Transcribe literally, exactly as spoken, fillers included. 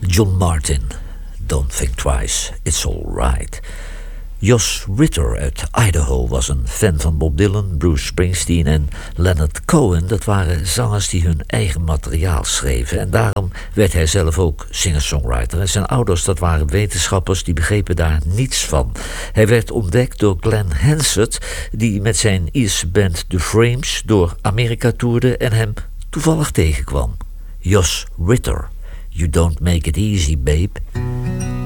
John Martin, Don't Think Twice, It's All Right. Josh Ritter uit Idaho was een fan van Bob Dylan, Bruce Springsteen en Leonard Cohen. Dat waren zangers die hun eigen materiaal schreven. En daarom werd hij zelf ook singer-songwriter. En zijn ouders, dat waren wetenschappers, die begrepen daar niets van. Hij werd ontdekt door Glenn Hansard, die met zijn Ierse band The Frames door Amerika toerde en hem toevallig tegenkwam. Josh Ritter, You Don't Make It Easy, Babe.